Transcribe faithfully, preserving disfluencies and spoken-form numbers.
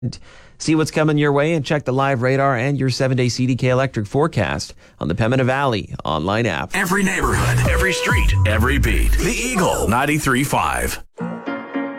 See what's coming your way and check the live radar and your seven-day C D K electric forecast on the Pembina Valley online app. Every neighborhood, every street, every beat. The Eagle ninety-three point five.